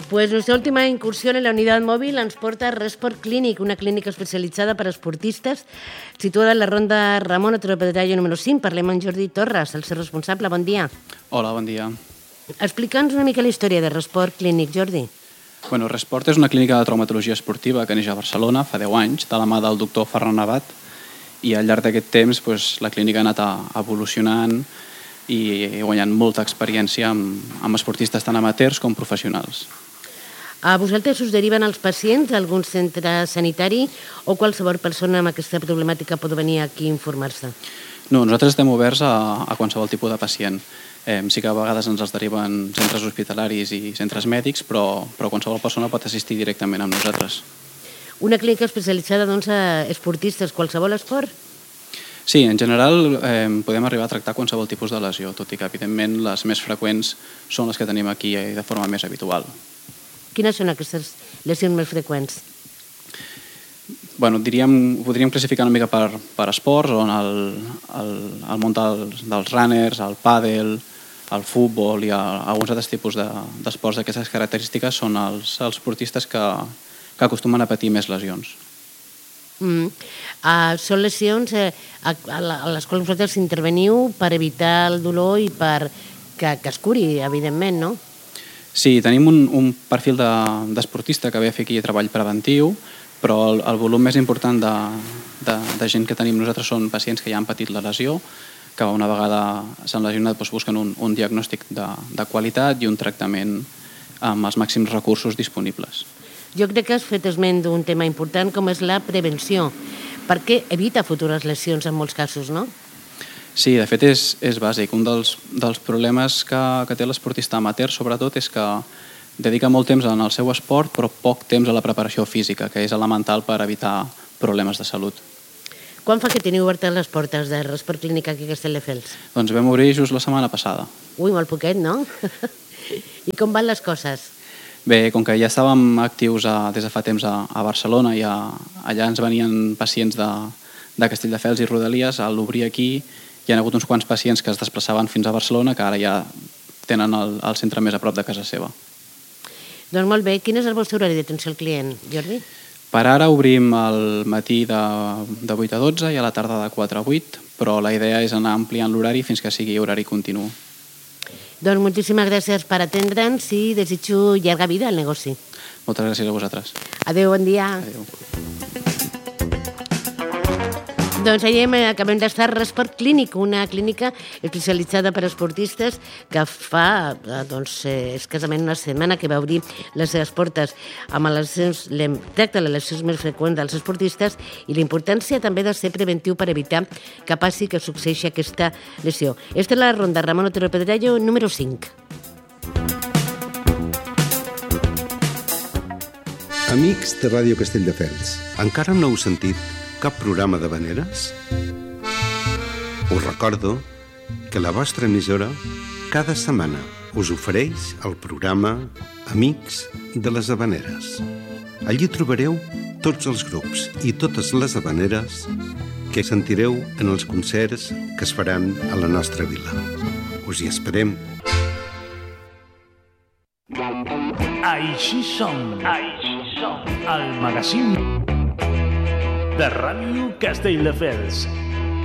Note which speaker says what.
Speaker 1: Pues nuestra última incursión en la unidad móvil ens porta a Resport Clinic, una clínica especialitzada per a esportistes situada en la ronda Ramon Otero Pedrallo número 5. Parlem amb Jordi Torres, el seu responsable. Bon dia.
Speaker 2: Hola, bon dia.
Speaker 1: Explica'ns una mica la història de Resport Clinic, Jordi.
Speaker 2: Bueno, Resport és una clínica de traumatologia esportiva que neix a Barcelona fa 10 anys, de la mà del doctor Ferran Abat, i al llarg d'aquest temps la clínica ha anat evolucionant i guanyant molta experiència amb esportistes tant amateurs com professionals.
Speaker 1: A vosaltres us deriven els pacients a algun centre sanitari o qualsevol persona amb aquesta problemàtica pot venir aquí a informar-se?
Speaker 2: No, nosaltres estem oberts a qualsevol tipus de pacient. Sí que a vegades ens els deriven centres hospitalaris i centres mèdics, però qualsevol persona pot assistir directament amb nosaltres.
Speaker 1: Una clínica especialitzada doncs, a esportistes, qualsevol esport?
Speaker 2: Sí, en general podem arribar a tractar qualsevol tipus de lesió, tot i que evidentment les més freqüents són les que tenim aquí de forma més habitual.
Speaker 1: Quines són aquestes lesions més freqüents?
Speaker 2: Bueno, podríem classificar una mica per esports, on el món dels runners, el pàdel, el futbol i alguns altres tipus d'esports d'aquestes característiques són els esportistes que acostumen a patir més lesions.
Speaker 1: Són lesions a les quals vosaltres interveniu per evitar el dolor i per que es curi, evidentment, no?
Speaker 2: Sí, tenim un perfil d'esportista que ve a fer aquí treball preventiu, però el volum més important de gent que tenim nosaltres són pacients que ja han patit la lesió, que una vegada s'han lesionat busquen un diagnòstic de qualitat i un tractament amb els màxims recursos disponibles.
Speaker 1: Jo crec que has fet esment d'un tema important com és la prevenció, perquè evita futures lesions en molts casos, no?
Speaker 2: Sí, de fet és bàsic. Un dels problemes que té l'esportista amateur, sobretot, és que dedica molt temps en el seu esport, però poc temps a la preparació física, que és elemental per evitar problemes de salut.
Speaker 1: Quan fa que teniu obertes les portes de Resport Clínic aquí a Castelldefels?
Speaker 2: Doncs vam obrir just la setmana passada.
Speaker 1: Ui, molt poquet, no? I com van les coses?
Speaker 2: Bé, com que ja estàvem actius des de fa temps a Barcelona i allà ens venien pacients de Castelldefels i Rodalies, a l'obrir aquí hi ha hagut uns quants pacients que es desplaçaven fins a Barcelona que ara ja tenen el centre més a prop de casa seva.
Speaker 1: Doncs molt bé. Quin és el vostre horari d'atenció al client, Jordi?
Speaker 2: Per ara obrim al matí de 8 a 12 i a la tarda de 4 a 8, però la idea és anar ampliant l'horari fins que sigui horari continu.
Speaker 1: Doncs moltíssimes gràcies per atendre'ns i desitjo llarga vida al negoci.
Speaker 2: Moltes gràcies a vosaltres.
Speaker 1: Adéu, bon dia.
Speaker 2: Adéu.
Speaker 1: Doncs allà acabem d'estar a Resport Clinic, una clínica especialitzada per a esportistes que fa escassament una setmana que va obrir les seves portes amb tracta les lesions més freqüents dels esportistes i la importància també de ser preventiu per evitar que passi que succeeixi aquesta lesió. Esta és la ronda Ramon Otero Pedrallo número 5.
Speaker 3: Amics de Ràdio Castelldefels, encara no heu sentit cap programa d'havaneres? Us recordo que la vostra emissora cada setmana us ofereix el programa Amics de les Havaneres. Allí trobareu tots els grups i totes les havaneres que sentireu en els concerts que es faran a la nostra vila. Us hi esperem.
Speaker 4: Així som, el magazín de Ràdio Castelldefels.